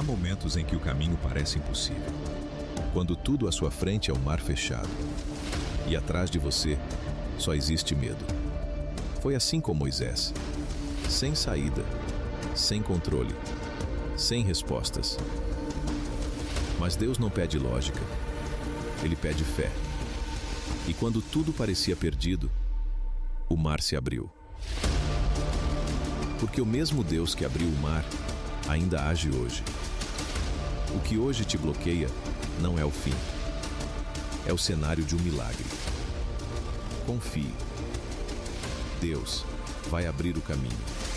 Há momentos em que o caminho parece impossível. Quando tudo à sua frente é um mar fechado. E atrás de você só existe medo. Foi assim com Moisés. Sem saída, sem controle, sem respostas. Mas Deus não pede lógica. Ele pede fé. E quando tudo parecia perdido, o mar se abriu. Porque o mesmo Deus que abriu o mar ainda age hoje. O que hoje te bloqueia não é o fim. É o cenário de um milagre. Confie. Deus vai abrir o caminho.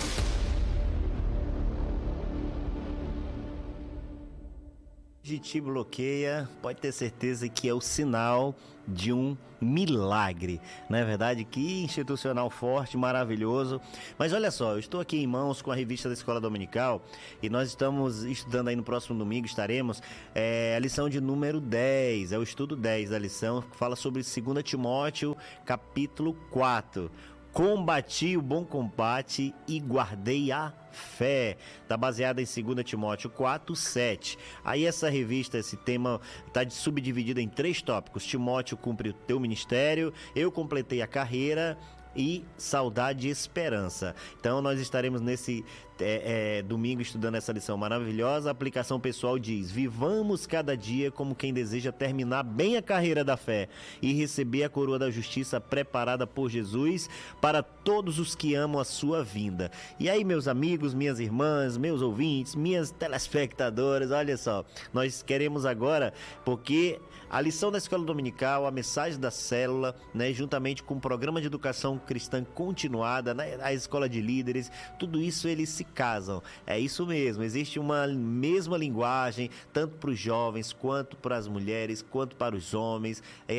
Que te bloqueia, pode ter certeza que é o sinal de um milagre, não é verdade? Que institucional forte, maravilhoso. Mas olha só, eu estou aqui em mãos com a revista da Escola Dominical e nós estamos estudando aí no próximo domingo, estaremos a lição de número 10, é o estudo 10 da lição, que fala sobre 2 Timóteo, capítulo 4. Combati o bom combate e guardei a fé. Está baseada em 2 Timóteo 4, 7. Aí essa revista, esse tema está subdividido em 3 tópicos. Timóteo cumpre o teu ministério, eu completei a carreira e saudade e esperança. Então nós estaremos nesse domingo estudando essa lição maravilhosa. A aplicação pessoal diz: vivamos cada dia como quem deseja terminar bem a carreira da fé e receber a coroa da justiça preparada por Jesus para todos os que amam a sua vinda. E aí, meus amigos, minhas irmãs, meus ouvintes, minhas telespectadoras, olha só, nós queremos agora, porque a lição da Escola Dominical, a mensagem da célula, né, juntamente com o programa de educação cristã continuada, né, a escola de líderes, tudo isso eles se casam. É isso mesmo, existe uma mesma linguagem, tanto para os jovens, quanto para as mulheres, quanto para os homens.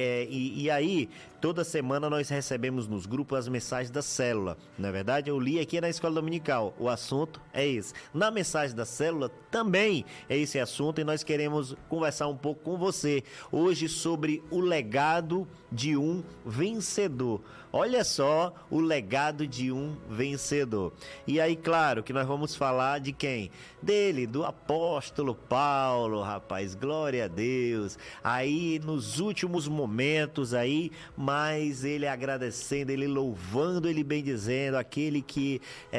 E aí, toda semana nós recebemos nos grupos as mensagens da célula. Na verdade, eu li aqui na Escola Dominical, o assunto é esse. Na mensagem da célula também é esse assunto e nós queremos conversar um pouco com você hoje sobre o legado de um vencedor. Olha só, o legado de um vencedor. E aí, claro, que nós vamos falar de quem? Dele, do apóstolo Paulo, rapaz, glória a Deus. Aí, nos últimos momentos aí, mas ele agradecendo, ele louvando, ele bendizendo, aquele que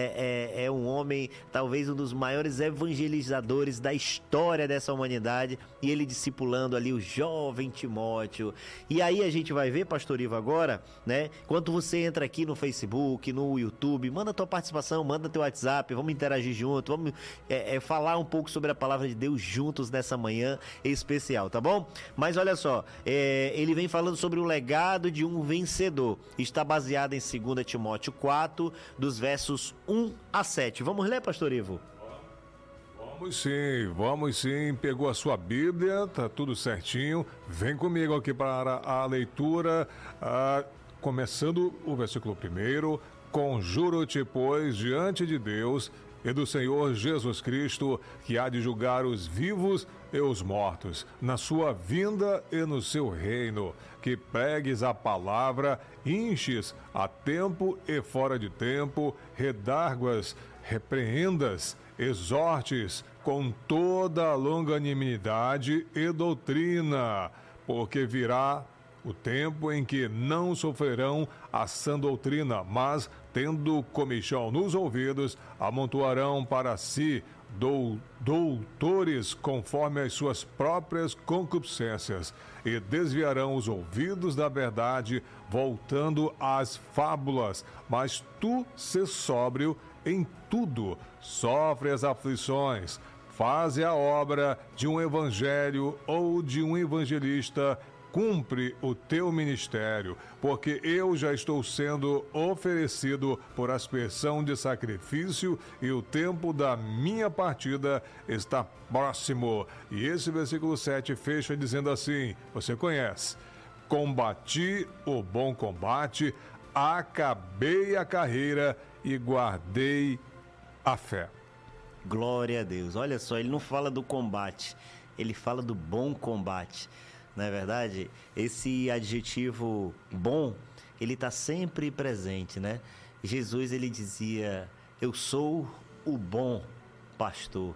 é um homem, talvez um dos maiores evangelizadores da história dessa humanidade, e ele discipulando ali o jovem Timóteo. E aí a gente vai ver, pastor Ivo, agora, né? Enquanto você entra aqui no Facebook, no YouTube, manda tua participação, manda teu WhatsApp, vamos interagir junto, vamos falar um pouco sobre a palavra de Deus juntos nessa manhã especial, tá bom? Mas olha só, ele vem falando sobre o legado de um vencedor. Está baseado em 2 Timóteo 4, dos versos 1 a 7. Vamos ler, pastor Ivo? Vamos sim. Pegou a sua Bíblia, tá tudo certinho. Vem comigo aqui para a leitura, começando o versículo 1. Conjuro-te, pois, diante de Deus e do Senhor Jesus Cristo, que há de julgar os vivos e os mortos, na sua vinda e no seu reino, que pregues a palavra, inches a tempo e fora de tempo, redarguas, repreendas, exortes com toda a longanimidade e doutrina, porque virá o tempo em que não sofrerão a sã doutrina, mas, tendo comichão nos ouvidos, amontoarão para si doutores conforme as suas próprias concupiscências, e desviarão os ouvidos da verdade, voltando às fábulas. Mas tu, sê sóbrio em tudo, sofre as aflições, faze a obra de um evangelho ou de um evangelista, cumpre o teu ministério, porque eu já estou sendo oferecido por aspersão de sacrifício e o tempo da minha partida está próximo. E esse versículo 7 fecha dizendo assim, você conhece: combati o bom combate, acabei a carreira e guardei a fé. Glória a Deus. Olha só, ele não fala do combate, ele fala do bom combate. Não é verdade? Esse adjetivo bom, ele está sempre presente, né? Jesus, ele dizia: eu sou o bom pastor.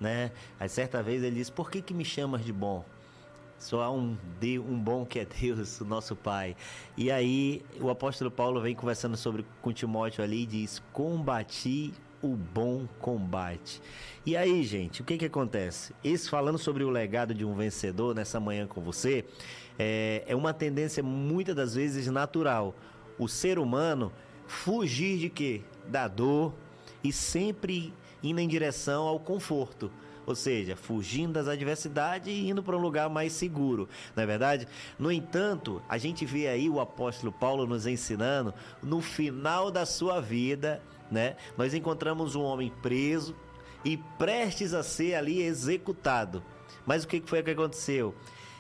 né? Aí certa vez ele disse: por que me chamas de bom? Só há um bom que é Deus, o nosso Pai. E aí o apóstolo Paulo vem conversando com Timóteo ali e diz: combati o bom combate. E aí, gente, o que acontece? Falando sobre o legado de um vencedor nessa manhã com você, é uma tendência muitas das vezes natural. O ser humano fugir de quê? Da dor e sempre indo em direção ao conforto. Ou seja, fugindo das adversidades e indo para um lugar mais seguro, não é verdade? No entanto, a gente vê aí o apóstolo Paulo nos ensinando, no final da sua vida, né? Nós encontramos um homem preso e prestes a ser ali executado. Mas o que foi que aconteceu?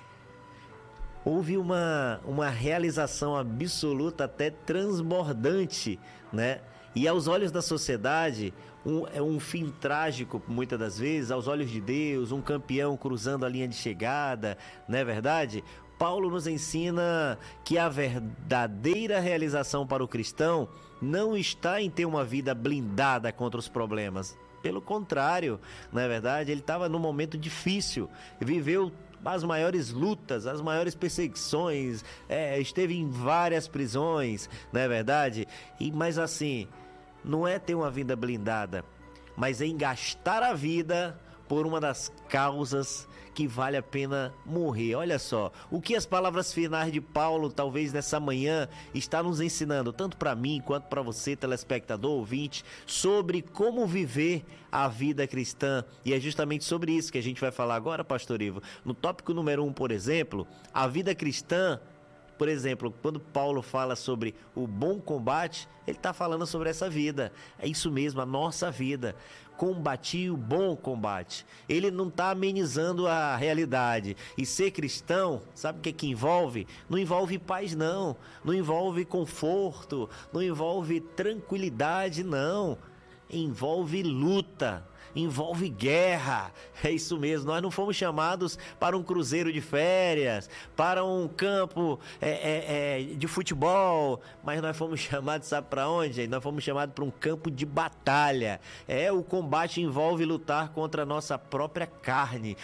Houve uma realização absoluta, até transbordante, né? E aos olhos da sociedade, um fim trágico, muitas das vezes, aos olhos de Deus, um campeão cruzando a linha de chegada, não é verdade? Paulo nos ensina que a verdadeira realização para o cristão não está em ter uma vida blindada contra os problemas. Pelo contrário, não é verdade? Ele estava num momento difícil, viveu as maiores lutas, as maiores perseguições, esteve em várias prisões, não é verdade? Mas assim, não é ter uma vida blindada, mas é gastar a vida por uma das causas que vale a pena morrer. Olha só, o que as palavras finais de Paulo, talvez nessa manhã, está nos ensinando, tanto para mim quanto para você, telespectador, ouvinte, sobre como viver a vida cristã. E é justamente sobre isso que a gente vai falar agora, pastor Ivo. No tópico número 1, por exemplo, a vida cristã. Por exemplo, quando Paulo fala sobre o bom combate, ele está falando sobre essa vida. É isso mesmo, a nossa vida. Combati o bom combate. Ele não está amenizando a realidade. E ser cristão, sabe o que envolve? Não envolve paz, não. Não envolve conforto. Não envolve tranquilidade, não. Envolve luta. Envolve guerra, é isso mesmo. Nós não fomos chamados para um cruzeiro de férias, para um campo de futebol, mas nós fomos chamados, sabe para onde? Nós fomos chamados para um campo de batalha. O combate envolve lutar contra a nossa própria carne,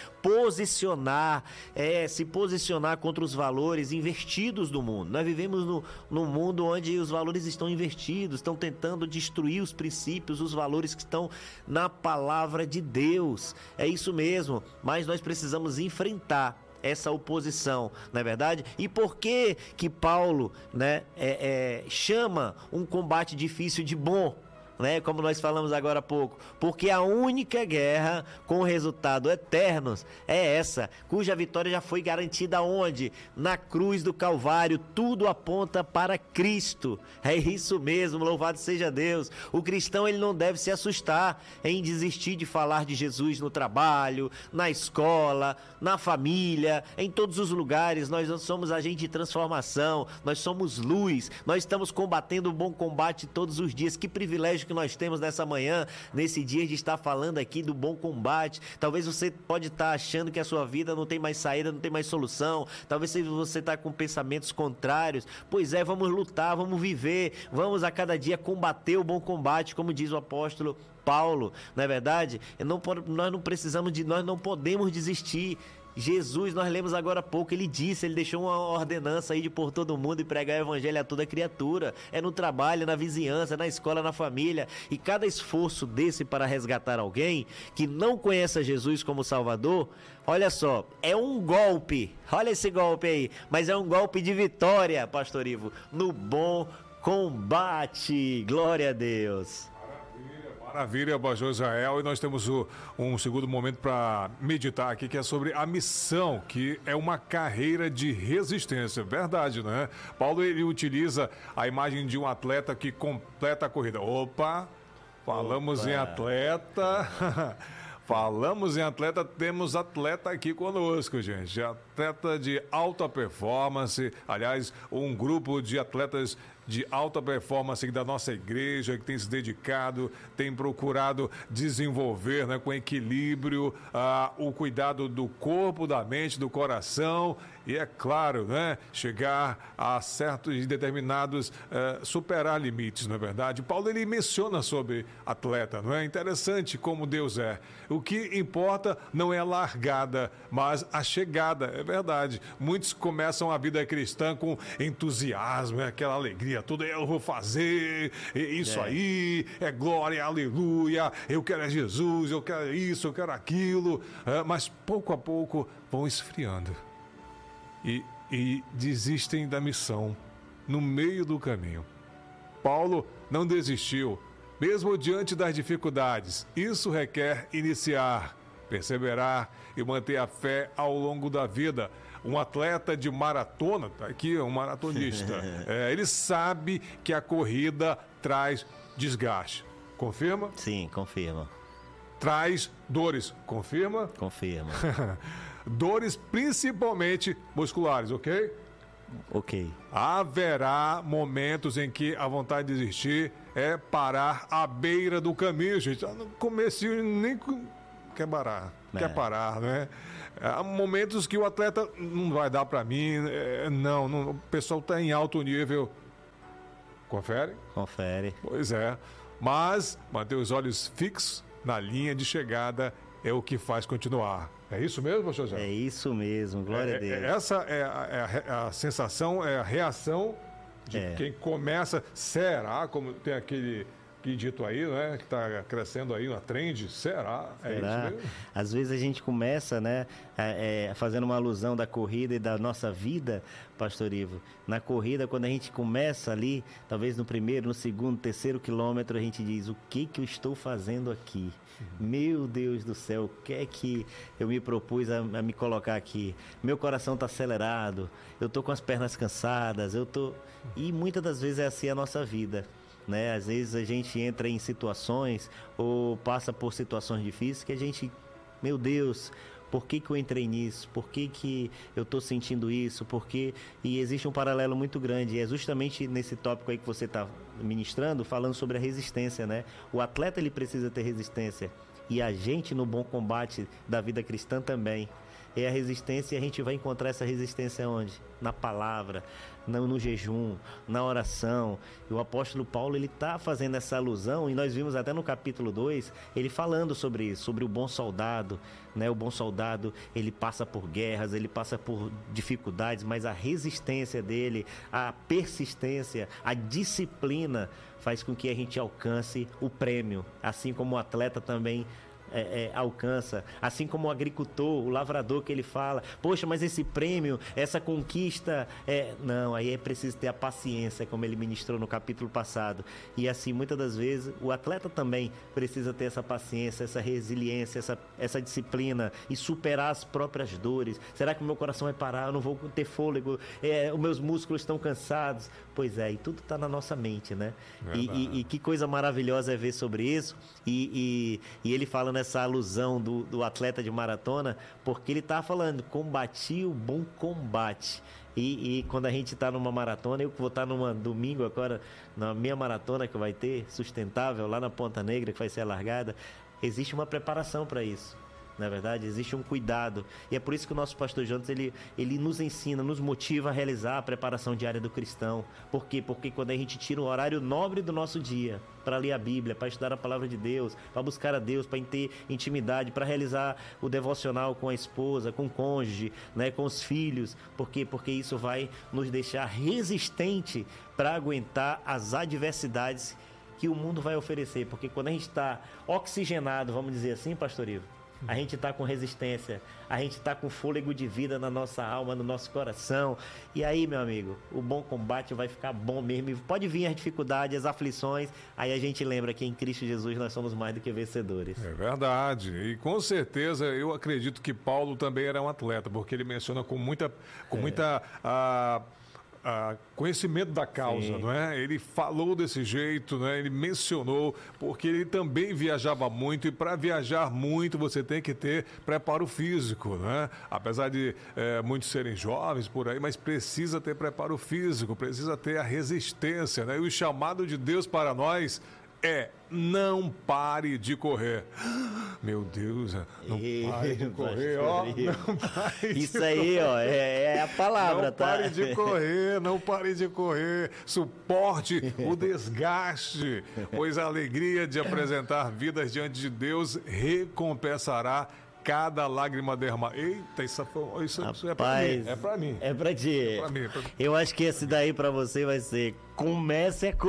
se posicionar contra os valores invertidos do mundo. Nós vivemos num mundo onde os valores estão invertidos, estão tentando destruir os princípios, os valores que estão na palavra de Deus. É isso mesmo, mas nós precisamos enfrentar essa oposição, não é verdade? E por que Paulo, né, chama um combate difícil de bom? Né? Como nós falamos agora há pouco, porque a única guerra com resultado eternos é essa, cuja vitória já foi garantida onde? Na cruz do Calvário. Tudo aponta para Cristo. É isso mesmo, louvado seja Deus. O cristão, ele não deve se assustar em desistir de falar de Jesus no trabalho, na escola, na família, em todos os lugares. Nós não somos agente de transformação, nós somos luz, nós estamos combatendo o bom combate todos os dias. Que privilégio que nós temos nessa manhã, nesse dia, de estar falando aqui do bom combate. Talvez você pode estar achando que a sua vida não tem mais saída, não tem mais solução. Talvez você está com pensamentos contrários. Pois é, vamos lutar, vamos viver, vamos a cada dia combater o bom combate, como diz o apóstolo Paulo, não é verdade? Nós não podemos desistir. Jesus, nós lemos agora há pouco, ele deixou uma ordenança aí de por todo mundo e pregar o evangelho a toda criatura. É no trabalho, na vizinhança, na escola, na família. E cada esforço desse para resgatar alguém que não conhece a Jesus como Salvador, olha só, é um golpe. Olha esse golpe aí, mas é um golpe de vitória, pastor Ivo, no bom combate. Glória a Deus. Maravilha, pastor Israel. E nós temos um segundo momento para meditar aqui, que é sobre a missão, que é uma carreira de resistência. Verdade, né? Paulo, ele utiliza a imagem de um atleta que completa a corrida. Falamos em atleta. Falamos em atleta, temos atleta aqui conosco, gente. Atleta de alta performance. Aliás, um grupo de atletas de alta performance da nossa igreja, que tem se dedicado, tem procurado desenvolver, né, com equilíbrio o cuidado do corpo, da mente, do coração e, é claro, né, chegar a certos e determinados, superar limites, não é verdade? Paulo, ele menciona sobre atleta, não é? Interessante como Deus é. O que importa não é a largada, mas a chegada, é verdade. Muitos começam a vida cristã com entusiasmo, aquela alegria toda, eu vou fazer isso aí, é glória, aleluia, eu quero Jesus, eu quero isso, eu quero aquilo, mas pouco a pouco vão esfriando e desistem da missão no meio do caminho. Paulo não desistiu, mesmo diante das dificuldades. Isso requer iniciar, perseverar e manter a fé ao longo da vida. Um atleta de maratona, tá aqui, um maratonista, ele sabe que a corrida traz desgaste. Confirma? Sim, confirma. Traz dores. Confirma? Confirma. Dores principalmente musculares, ok? Ok. Haverá momentos em que a vontade de desistir é parar à beira do caminho, gente. No comecinho nem quer parar, né? Há momentos que o atleta não vai dar para mim, não, o pessoal está em alto nível. Confere? Confere. Pois é, mas manter os olhos fixos na linha de chegada é o que faz continuar. É isso mesmo, pastor José? É isso mesmo, glória a Deus. Essa é a sensação, é a reação de quem começa. Será? Como tem aquele que dito aí, né? Que está crescendo aí na trend. Será? É isso mesmo? Às vezes a gente começa, né? Fazendo uma alusão da corrida e da nossa vida, pastor Ivo. Na corrida, quando a gente começa ali, talvez no primeiro, no segundo, terceiro quilômetro, a gente diz, o que eu estou fazendo aqui? Meu Deus do céu, o que é que eu me propus a me colocar aqui? Meu coração está acelerado, eu estou com as pernas cansadas, E muitas das vezes é assim a nossa vida, né? Às vezes a gente entra em situações ou passa por situações difíceis que a gente, meu Deus, por que eu entrei nisso? Por que eu estou sentindo isso? E existe um paralelo muito grande. E é justamente nesse tópico aí que você está ministrando, falando sobre a resistência, né? O atleta, ele precisa ter resistência. E a gente, no bom combate da vida cristã também. É a resistência, e a gente vai encontrar essa resistência onde? Na palavra, no jejum, na oração. E o apóstolo Paulo, ele está fazendo essa alusão, e nós vimos até no capítulo 2, ele falando sobre isso, sobre o bom soldado, né? O bom soldado, ele passa por guerras, ele passa por dificuldades, mas a resistência dele, a persistência, a disciplina faz com que a gente alcance o prêmio, assim como o atleta também alcança, assim como o agricultor, o lavrador, que ele fala, poxa, mas esse prêmio, essa conquista, não, aí é preciso ter a paciência, como ele ministrou no capítulo passado. E assim, muitas das vezes, o atleta também precisa ter essa paciência, essa resiliência, essa disciplina e superar as próprias dores. Será que o meu coração vai parar? Eu não vou ter fôlego? Os meus músculos estão cansados? Pois é, e tudo está na nossa mente, né? E que coisa maravilhosa é ver sobre isso. E ele fala nessa alusão do atleta de maratona, porque ele está falando, combati o bom combate. E quando a gente está numa maratona, eu vou estar numa domingo agora, na minha maratona que vai ter, sustentável, lá na Ponta Negra, que vai ser alargada, existe uma preparação para isso. Na verdade, existe um cuidado. E é por isso que o nosso pastor Jonas, ele nos ensina, nos motiva a realizar a preparação diária do cristão. Por quê? Porque quando a gente tira um horário nobre do nosso dia para ler a Bíblia, para estudar a palavra de Deus, para buscar a Deus, para ter intimidade, para realizar o devocional com a esposa, com o cônjuge, né, com os filhos. Por quê? Porque isso vai nos deixar resistente para aguentar as adversidades que o mundo vai oferecer. Porque quando a gente está oxigenado, vamos dizer assim, pastor Ivo, a gente está com resistência, a gente está com fôlego de vida na nossa alma, no nosso coração. E aí, meu amigo, o bom combate vai ficar bom mesmo. E pode vir as dificuldades, as aflições, aí a gente lembra que em Cristo Jesus nós somos mais do que vencedores. É verdade. E com certeza eu acredito que Paulo também era um atleta, porque ele menciona com muita conhecimento da causa, Sim. não é? Ele falou desse jeito, né? Ele mencionou, porque ele também viajava muito, e para viajar muito você tem que ter preparo físico, né? Apesar de muitos serem jovens por aí, mas precisa ter preparo físico, precisa ter a resistência, né? E o chamado de Deus para nós não pare de correr. Meu Deus, não pare de correr, ó. Não pare Isso de aí, ó, é a palavra, não tá? pare de correr, não pare de correr. Suporte o desgaste, pois a alegria de apresentar vidas diante de Deus recompensará cada lágrima derramada. Eita, isso é pra mim. É pra mim. É pra ti. É pra mim. Eu acho que esse daí pra você vai ser: comece a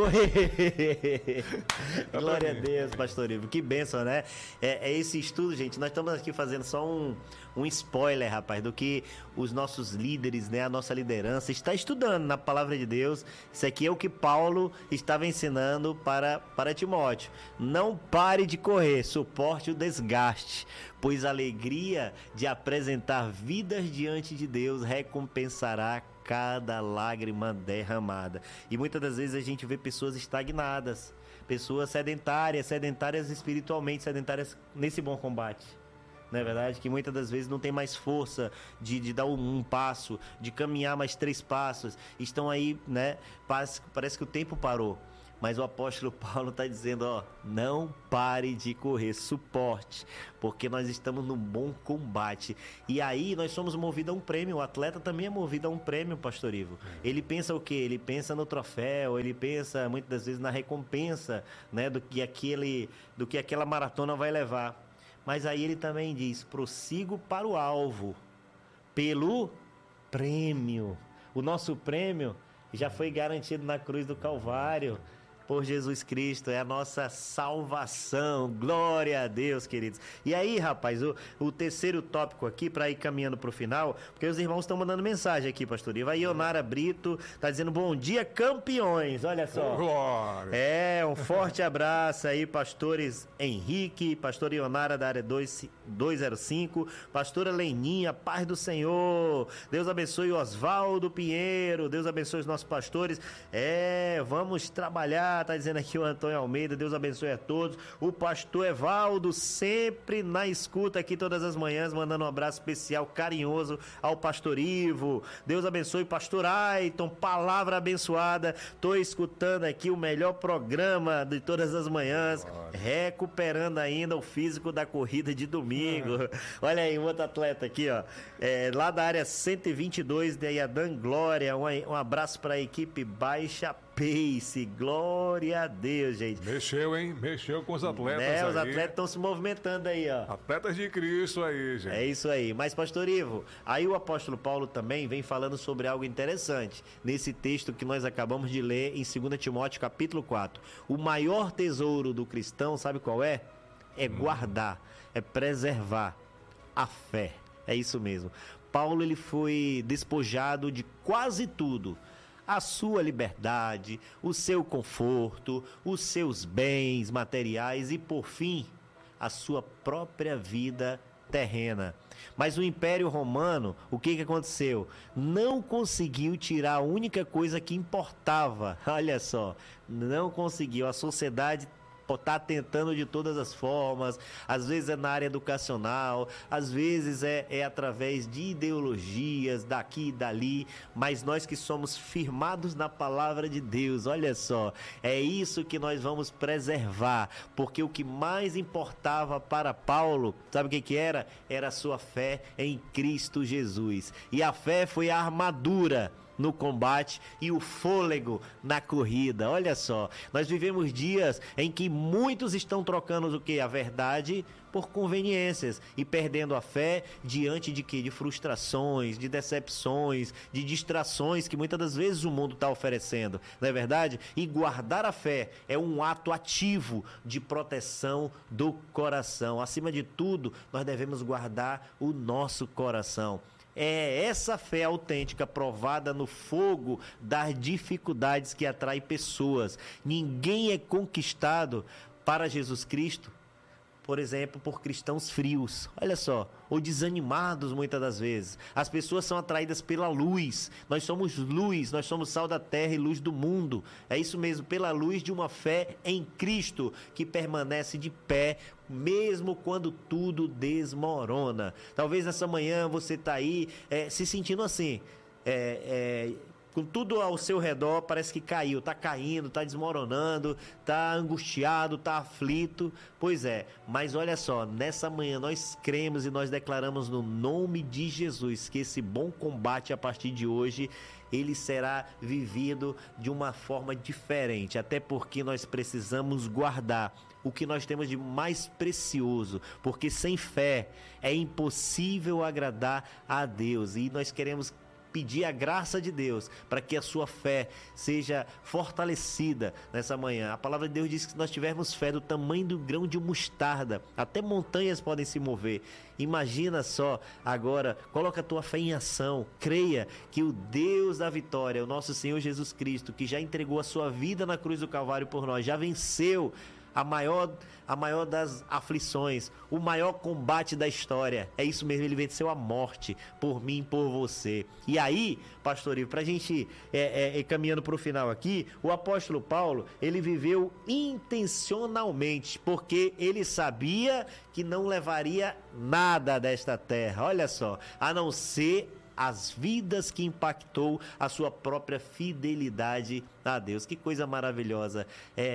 correr. Glória a Deus, pastor Ivo. Que bênção, né? É esse estudo, gente. Nós estamos aqui fazendo só um spoiler, rapaz, do que os nossos líderes, né, a nossa liderança está estudando na palavra de Deus. Isso aqui é o que Paulo estava ensinando para Timóteo. Não pare de correr, suporte o desgaste, pois a alegria de apresentar vidas diante de Deus recompensará cada lágrima derramada. E muitas das vezes a gente vê pessoas estagnadas, pessoas sedentárias espiritualmente, sedentárias nesse bom combate. Não é verdade? Que muitas das vezes não tem mais força de dar um passo, de caminhar mais 3 passos. Estão aí, né? Parece que o tempo parou. Mas o apóstolo Paulo está dizendo, ó, não pare de correr, suporte, porque nós estamos num bom combate. E aí nós somos movidos a um prêmio, o atleta também é movido a um prêmio, pastor Ivo. Ele pensa o quê? Ele pensa no troféu, ele pensa muitas das vezes na recompensa, né, do que aquela maratona vai levar. Mas aí ele também diz, prossigo para o alvo, pelo prêmio. O nosso prêmio já foi garantido na cruz do Calvário, por Jesus Cristo, é a nossa salvação. Glória a Deus, queridos. E aí, rapaz, o terceiro tópico aqui, para ir caminhando para o final, porque os irmãos estão mandando mensagem aqui, pastor Ivo. A Ionara Brito está dizendo, bom dia, campeões. Olha só. Glória. Um forte abraço aí, pastores Henrique, pastora Ionara da área 205, pastora Leninha, paz do Senhor. Deus abençoe o Oswaldo Pinheiro, Deus abençoe os nossos pastores. Vamos trabalhar. Tá dizendo aqui o Antônio Almeida, Deus abençoe a todos. O pastor Evaldo, sempre na escuta aqui todas as manhãs, mandando um abraço especial, carinhoso ao pastor Ivo. Deus abençoe o pastor Aiton, palavra abençoada. Tô escutando aqui o melhor programa de todas as manhãs, recuperando ainda o físico da corrida de domingo. Olha aí, um outro atleta aqui, ó, lá da área 122, da Iadan Glória. Um abraço para a equipe Baixa Pace, glória a Deus, gente. Mexeu, hein? Mexeu com os atletas aí. Os atletas estão se movimentando aí, ó. Atletas de Cristo aí, gente. É isso aí. Mas, pastor Ivo, aí o apóstolo Paulo também vem falando sobre algo interessante nesse texto que nós acabamos de ler em 2 Timóteo capítulo 4. O maior tesouro do cristão, sabe qual é? É guardar, é preservar a fé. É isso mesmo. Paulo, ele foi despojado de quase tudo. A sua liberdade, o seu conforto, os seus bens materiais e, por fim, a sua própria vida terrena. Mas o Império Romano, o que aconteceu? Não conseguiu tirar a única coisa que importava. Olha só, não conseguiu. A sociedade está tentando de todas as formas, às vezes é na área educacional, às vezes é através de ideologias daqui e dali, mas nós que somos firmados na palavra de Deus, olha só, é isso que nós vamos preservar, porque o que mais importava para Paulo, sabe o que era? Era a sua fé em Cristo Jesus, e a fé foi a armadura no combate e o fôlego na corrida. Olha só, nós vivemos dias em que muitos estão trocando o que? A verdade por conveniências e perdendo a fé diante de quê? De frustrações, de decepções, de distrações que muitas das vezes o mundo está oferecendo, não é verdade? E guardar a fé é um ato ativo de proteção do coração. Acima de tudo, nós devemos guardar o nosso coração. É essa fé autêntica provada no fogo das dificuldades que atrai pessoas. Ninguém é conquistado para Jesus Cristo por exemplo, por cristãos frios, olha só, ou desanimados muitas das vezes. As pessoas são atraídas pela luz. Nós somos luz, nós somos sal da terra e luz do mundo. É isso mesmo, pela luz de uma fé em Cristo que permanece de pé mesmo quando tudo desmorona. Talvez nessa manhã você está aí se sentindo assim, com tudo ao seu redor, parece que caiu, está caindo, está desmoronando, está angustiado, está aflito. Pois é, mas olha só, nessa manhã nós cremos e nós declaramos no nome de Jesus que esse bom combate a partir de hoje, ele será vivido de uma forma diferente, até porque nós precisamos guardar o que nós temos de mais precioso, porque sem fé é impossível agradar a Deus, e nós queremos pedir a graça de Deus para que a sua fé seja fortalecida nessa manhã. A palavra de Deus diz que se nós tivermos fé do tamanho do grão de mostarda, até montanhas podem se mover. Imagina só, agora, coloca a tua fé em ação, creia que o Deus da vitória, o nosso Senhor Jesus Cristo, que já entregou a sua vida na cruz do Calvário por nós, já venceu a maior das aflições, o maior combate da história. É isso mesmo, ele venceu a morte por mim e por você. E aí, pastor Ivo, para a gente caminhando para o final aqui, o apóstolo Paulo, ele viveu intencionalmente, porque ele sabia que não levaria nada desta terra, olha só, a não ser as vidas que impactou a sua própria fidelidade a Deus. Que coisa maravilhosa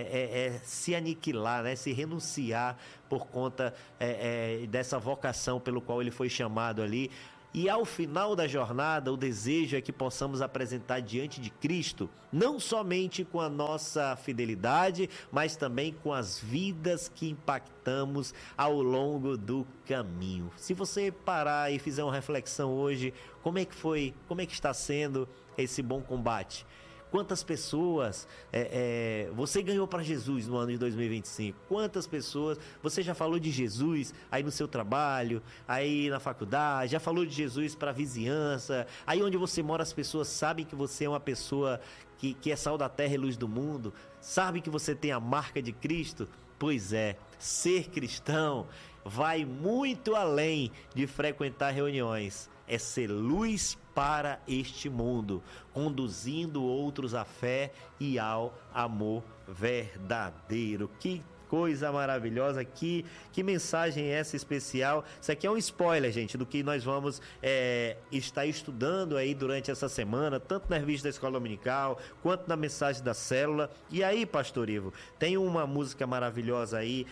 se aniquilar, né? Se renunciar por conta dessa vocação pelo qual ele foi chamado ali. E ao final da jornada, o desejo é que possamos apresentar diante de Cristo, não somente com a nossa fidelidade, mas também com as vidas que impactamos ao longo do caminho. Se você parar e fizer uma reflexão hoje, como é que está sendo esse bom combate? Quantas pessoas você ganhou para Jesus no ano de 2025? Quantas pessoas você já falou de Jesus aí no seu trabalho, aí na faculdade, já falou de Jesus para a vizinhança, aí onde você mora as pessoas sabem que você é uma pessoa que é sal da terra e luz do mundo, sabem que você tem a marca de Cristo? Pois é, ser cristão vai muito além de frequentar reuniões, é ser luz para este mundo, conduzindo outros à fé e ao amor verdadeiro. Que coisa maravilhosa, que mensagem é essa especial? Isso aqui é um spoiler, gente, do que nós vamos estar estudando aí durante essa semana, tanto na revista da Escola Dominical, quanto na mensagem da célula. E aí, pastor Ivo, tem uma música maravilhosa aí,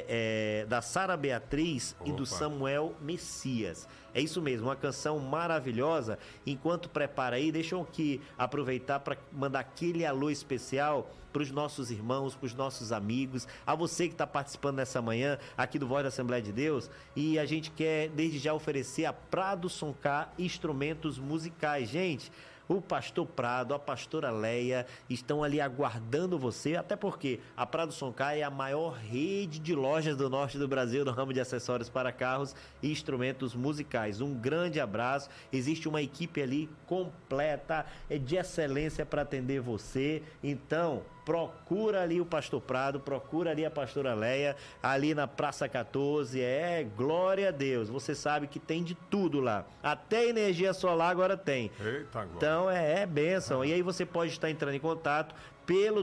da Sara Beatriz e do Samuel Messias. É isso mesmo, uma canção maravilhosa. Enquanto prepara aí, deixa eu aqui aproveitar para mandar aquele alô especial para os nossos irmãos, para os nossos amigos, a você que está participando nessa manhã aqui do Voz da Assembleia de Deus. E a gente quer desde já oferecer a Prado Soncar Instrumentos Musicais. Gente, o pastor Prado, a pastora Leia estão ali aguardando você, até porque a Prado Soncar é a maior rede de lojas do norte do Brasil no ramo de acessórios para carros e instrumentos musicais. Um grande abraço, existe uma equipe ali completa, de excelência para atender você. Então, procura ali o pastor Prado, procura ali a pastora Leia, ali na Praça 14, glória a Deus, você sabe que tem de tudo lá, até energia solar agora tem. Eita, agora. Então é bênção, e aí você pode estar entrando em contato pelo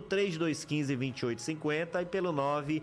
3215-2850 e pelo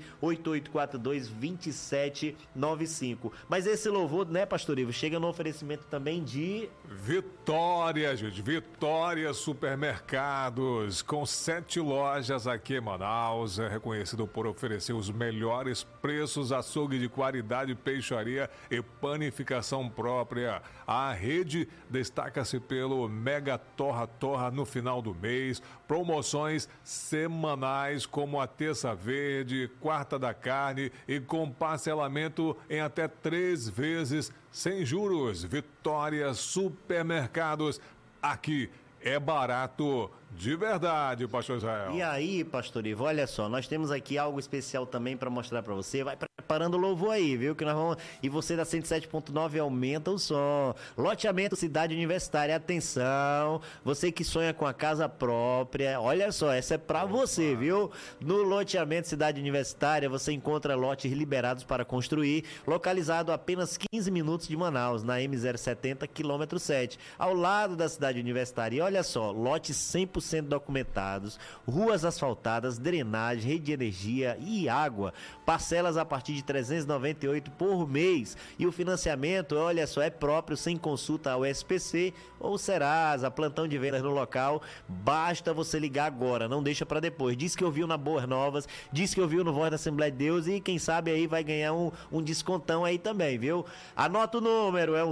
98842-2795. Mas esse louvor, né, pastor Ivo, chega no oferecimento também de... Vitória, gente. Vitória Supermercados, com 7 lojas aqui em Manaus. É reconhecido por oferecer os melhores preços, açougue de qualidade, peixaria e panificação própria. A rede destaca-se pelo Mega Torra no final do mês, promoções semanais como a Terça Verde, Quarta da Carne e com parcelamento em até 3 vezes sem juros. Vitória Supermercados, aqui é barato de verdade, pastor Israel. E aí, pastor Ivo, olha só, nós temos aqui algo especial também para mostrar para você. Vai preparando o louvor aí, viu? Que nós vamos... E você da 107.9 aumenta o som. Loteamento Cidade Universitária, atenção. Você que sonha com a casa própria, olha só, essa é pra você, viu? No loteamento Cidade Universitária, você encontra lotes liberados para construir, localizado a apenas 15 minutos de Manaus, na M070, quilômetro 7, ao lado da Cidade Universitária. E olha só, lotes 100% documentados, ruas asfaltadas, drenagem, rede de energia e água, parcelas a partir de R$ 398 por mês. E o financiamento, olha só, é próprio, sem consulta ao SPC ou Serasa, plantão de vendas no local. Basta você ligar agora, não deixa para depois. Diz que ouviu na Boas Novas, diz que ouviu no Voz da Assembleia de Deus e quem sabe aí vai ganhar um descontão aí também, viu? Anota o número, é o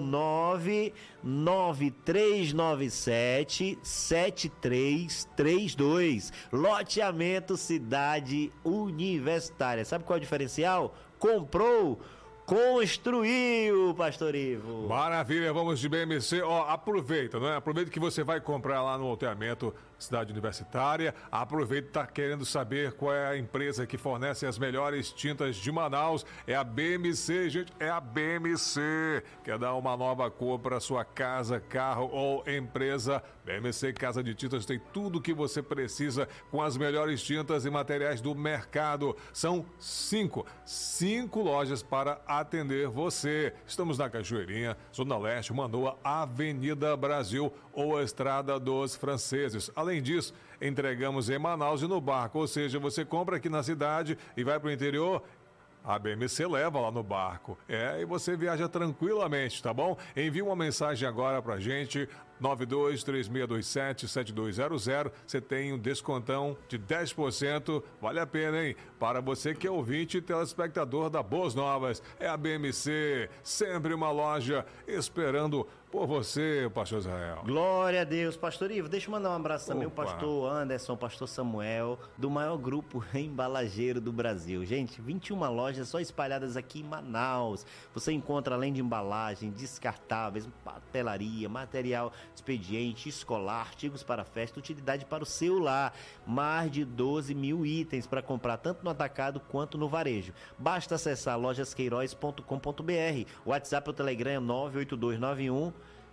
99397-7332. Loteamento Cidade Universitária. Sabe qual é o diferencial? Comprou, construiu, Pastor Ivo. Maravilha, vamos de BMC. Ó, aproveita, não é? Aproveita que você vai comprar lá no loteamento Cidade Universitária. Aproveita, tá querendo saber qual é a empresa que fornece as melhores tintas de Manaus. É a BMC, gente, é a BMC. Quer dar uma nova cor para sua casa, carro ou empresa? BMC Casa de Tintas tem tudo o que você precisa com as melhores tintas e materiais do mercado. São cinco lojas para atender você. Estamos na Cachoeirinha, Zona Leste, Manoa, Avenida Brasil ou Estrada dos Franceses. Além disso, entregamos em Manaus e no barco, ou seja, você compra aqui na cidade e vai para o interior, a BMC leva lá no barco. E você viaja tranquilamente, tá bom? Envie uma mensagem agora pra gente, 9236277200. Você tem um descontão de 10%. Vale a pena, hein? Para você que é ouvinte e telespectador da Boas Novas. É a BMC, sempre uma loja esperando por você, pastor Israel. Glória a Deus, pastor Ivo. Deixa eu mandar um abraço também ao pastor Anderson, pastor Samuel, do maior grupo embalageiro do Brasil. Gente, 21 lojas só espalhadas aqui em Manaus. Você encontra, além de embalagem, descartáveis, papelaria, material expediente, escolar, artigos para festa, utilidade para o celular. Mais de 12 mil itens para comprar, tanto no atacado quanto no varejo. Basta acessar lojasqueiroz.com.br. O WhatsApp ou Telegram é 98291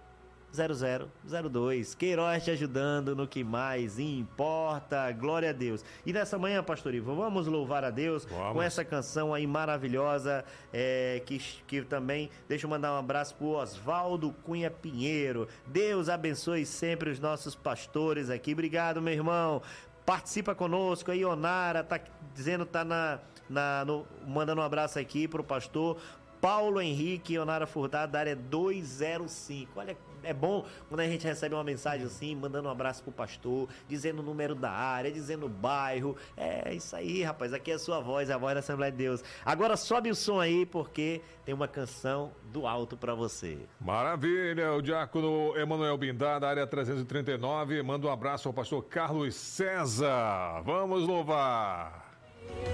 0002. Queiroz te ajudando no que mais importa. Glória a Deus. E nessa manhã, pastor Ivo, vamos louvar a Deus com essa canção aí maravilhosa, que também, deixa eu mandar um abraço pro Oswaldo Cunha Pinheiro. Deus abençoe sempre os nossos pastores aqui. Obrigado, meu irmão. Participa conosco aí, Onara, tá dizendo, tá mandando um abraço aqui pro pastor Paulo Henrique Onara Furtado, da área 205. Olha, é bom quando a gente recebe uma mensagem assim, mandando um abraço pro pastor, dizendo o número da área, dizendo o bairro. É isso aí, rapaz, aqui é a sua voz, a voz da Assembleia de Deus. Agora sobe o som aí, porque tem uma canção do alto pra você. Maravilha, o diácono Emanuel Bindar, da área 339, manda um abraço ao pastor Carlos César. Vamos louvar.